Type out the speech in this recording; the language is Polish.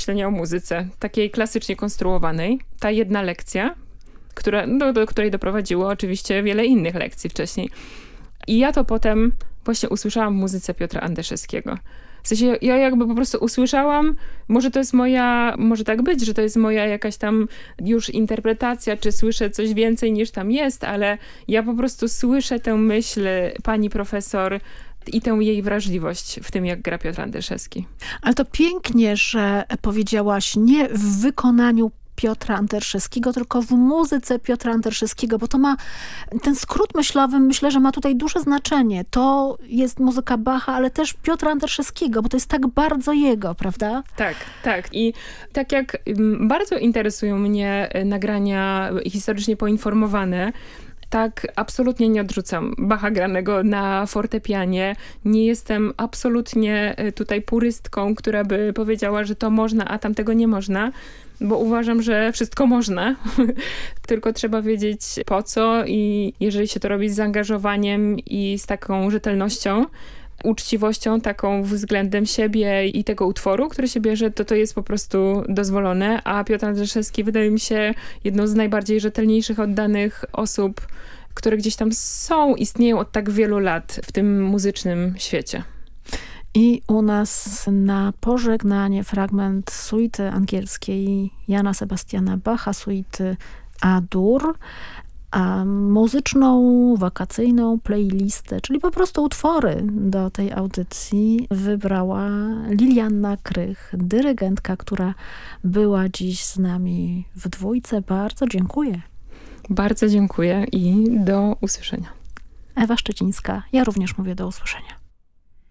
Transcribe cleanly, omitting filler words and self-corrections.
myślenia o muzyce, takiej klasycznie konstruowanej. Ta jedna lekcja, do której doprowadziło oczywiście wiele innych lekcji wcześniej. I ja to potem właśnie usłyszałam w muzyce Piotra Andeszewskiego. W sensie ja jakby po prostu usłyszałam, może tak być, że to jest moja jakaś tam już interpretacja, czy słyszę coś więcej niż tam jest, ale ja po prostu słyszę tę myśl pani profesor i tę jej wrażliwość w tym, jak gra Piotr Andeszewski. Ale to pięknie, że powiedziałaś nie w wykonaniu Piotra Andeszewskiego, tylko w muzyce Piotra Andeszewskiego, bo to ma ten skrót myślowy, myślę, że ma tutaj duże znaczenie. To jest muzyka Bacha, ale też Piotra Andeszewskiego, bo to jest tak bardzo jego, prawda? Tak. I tak jak bardzo interesują mnie nagrania historycznie poinformowane, tak absolutnie nie odrzucam Bacha granego na fortepianie. Nie jestem absolutnie tutaj purystką, która by powiedziała, że to można, a tamtego nie można, bo uważam, że wszystko można. Tylko trzeba wiedzieć po co i jeżeli się to robi z zaangażowaniem i z taką rzetelnością, uczciwością taką względem siebie i tego utworu, który się bierze, to jest po prostu dozwolone, a Piotr Andeszewski wydaje mi się jedną z najbardziej rzetelniejszych, oddanych osób, które gdzieś tam istnieją od tak wielu lat w tym muzycznym świecie. I u nas na pożegnanie fragment suity angielskiej Jana Sebastiana Bacha, suity A-dur, a muzyczną, wakacyjną playlistę, czyli po prostu utwory do tej audycji wybrała Lilianna Krych, dyrygentka, która była dziś z nami w dwójce. Bardzo dziękuję. Bardzo dziękuję i do usłyszenia. Ewa Szczecińska. Ja również mówię do usłyszenia.